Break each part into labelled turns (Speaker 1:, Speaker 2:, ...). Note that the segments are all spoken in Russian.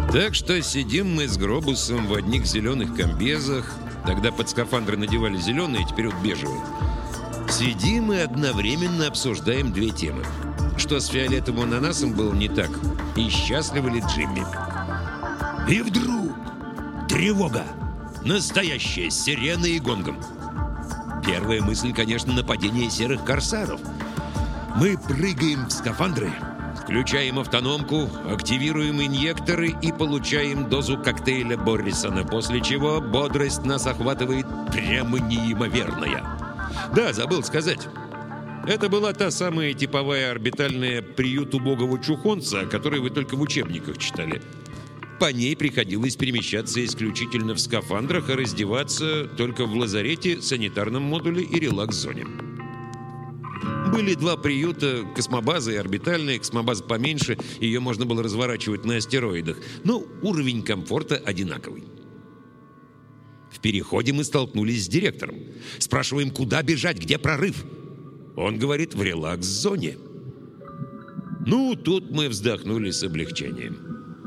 Speaker 1: Так что сидим мы с Гробусом в одних зеленых комбезах. Тогда под скафандры надевали зеленые, теперь вот бежевые. Сидим и одновременно обсуждаем две темы. Что с фиолетовым ананасом было не так, и счастлив ли Джимми. И вдруг тревога. Настоящая, с сиреной и гонгом. Первая мысль, конечно, нападение серых корсаров. Мы прыгаем в скафандры, включаем автономку, активируем инъекторы и получаем дозу коктейля Боррисона, после чего бодрость нас охватывает прямо неимоверная. Да, забыл сказать. Это была та самая типовая орбитальная «Приют убогого чухонца», о которой вы только в учебниках читали. По ней приходилось перемещаться исключительно в скафандрах, а раздеваться только в лазарете, санитарном модуле и релакс-зоне. Были два приюта, космобаза и орбитальная. Космобаза поменьше, ее можно было разворачивать на астероидах, но уровень комфорта одинаковый. В переходе мы столкнулись с директором. Спрашиваем, куда бежать, где прорыв? Он говорит, в релакс-зоне. Ну, тут мы вздохнули с облегчением.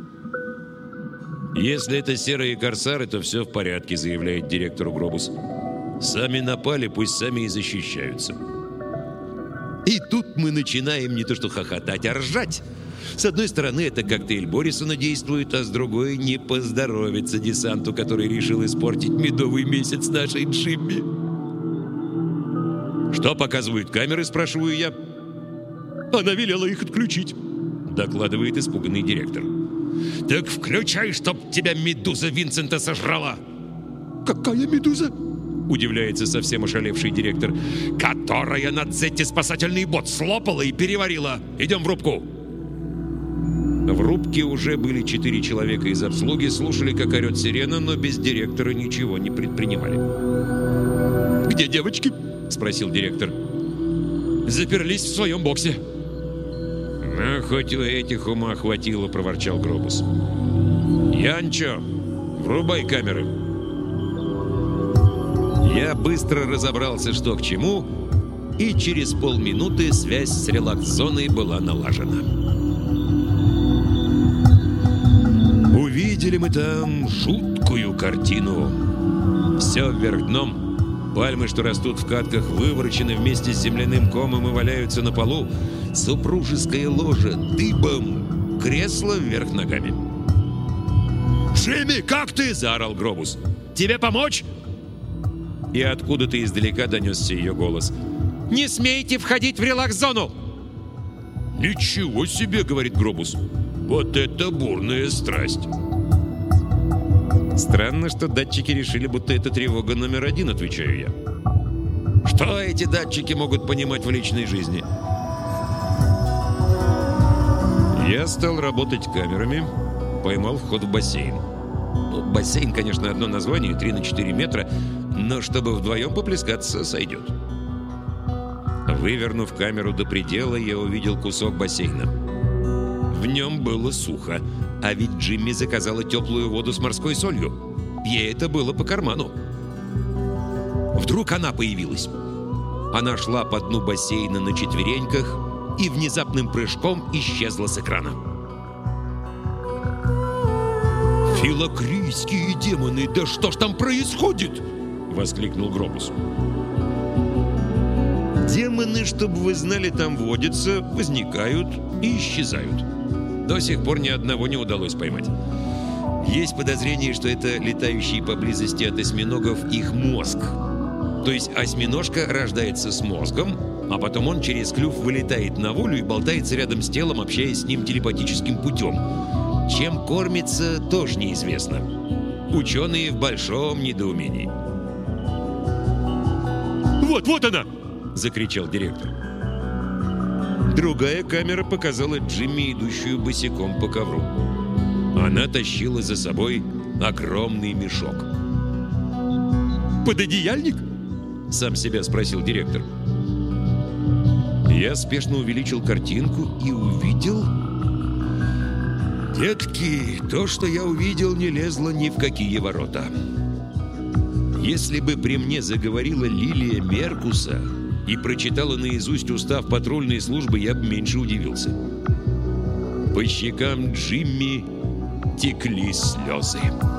Speaker 1: «Если это серые корсары, то все в порядке», — заявляет директору Гробус. «Сами напали, пусть сами и защищаются». И тут мы начинаем не то что хохотать, а ржать. С одной стороны, это коктейль Боррисона действует, а с другой не поздоровится десанту, который решил испортить медовый месяц нашей Джимми. «Что показывают камеры?» — спрашиваю я. «Она велела их отключить», — докладывает испуганный директор. «Так включай, чтоб тебя медуза Винсента сожрала!» «Какая медуза?» — удивляется совсем ошалевший директор. «Которая на Дзетте спасательный бот слопала и переварила! Идем в рубку!» В рубке уже были 4 человека из обслуги, слушали, как орет сирена, но без директора ничего не предпринимали. «Где девочки?» — спросил директор. «Заперлись в своем боксе». «Ну, хоть у этих ума хватило», — проворчал Гробус. «Янчо, врубай камеры». Я быстро разобрался, что к чему, и через полминуты связь с релакс-зоной была налажена. Увидели мы там жуткую картину. Все вверх дном. Пальмы, что растут в катках, выворочены вместе с земляным комом и валяются на полу. Супружеское ложе дыбом, кресло вверх ногами. «Джимми, как ты?» — заорал Гробус. «Тебе помочь?» И откуда-то издалека донесся ее голос. «Не смейте входить в релакс-зону!» «Ничего себе!» — говорит Гробус. «Вот это бурная страсть!» Странно, что датчики решили, будто это тревога номер 1, отвечаю я. Что эти датчики могут понимать в личной жизни? Я стал работать камерами, поймал вход в бассейн. Ну, бассейн, конечно, одно название, 3 на 4 метра, но чтобы вдвоем поплескаться, сойдет. Вывернув камеру до предела, я увидел кусок бассейна. В нем было сухо, а ведь Джимми заказала теплую воду с морской солью. Ей это было по карману. Вдруг она появилась. Она шла по дну бассейна на четвереньках и внезапным прыжком исчезла с экрана. «Филокрийские демоны, да что ж там происходит?» — воскликнул Гробус. Демоны, чтобы вы знали, там водятся, возникают и исчезают. До сих пор ни одного не удалось поймать. Есть подозрение, что это летающий поблизости от осьминогов их мозг. То есть осьминожка рождается с мозгом, а потом он через клюв вылетает на волю и болтается рядом с телом, общаясь с ним телепатическим путем. Чем кормится, тоже неизвестно. Ученые в большом недоумении. «Вот она!» — закричал директор. Другая камера показала Джимми, идущую босиком по ковру. Она тащила за собой огромный мешок. «Пододеяльник?» — сам себя спросил директор. Я спешно увеличил картинку и увидел... Детки, то, что я увидел, не лезло ни в какие ворота. Если бы при мне заговорила Лилия Меркуса и прочитала наизусть устав патрульной службы, я бы меньше удивился. По щекам Джимми текли слезы.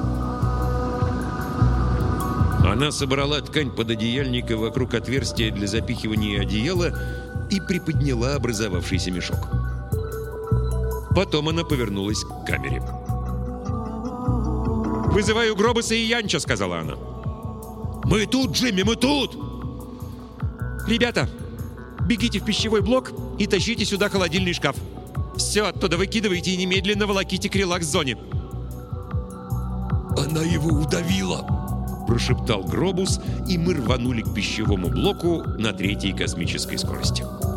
Speaker 1: Она собрала ткань пододеяльника вокруг отверстия для запихивания одеяла и приподняла образовавшийся мешок. Потом она повернулась к камере. «Вызываю Гробуса и Янча», — сказала она. «Мы тут, Джимми, мы тут!» «Ребята, бегите в пищевой блок и тащите сюда холодильный шкаф. Все оттуда выкидывайте и немедленно волоките к релакс-зоне».
Speaker 2: «Она его удавила!»
Speaker 1: — прошептал Гробус, и мы рванули к пищевому блоку на 3-й космической скорости.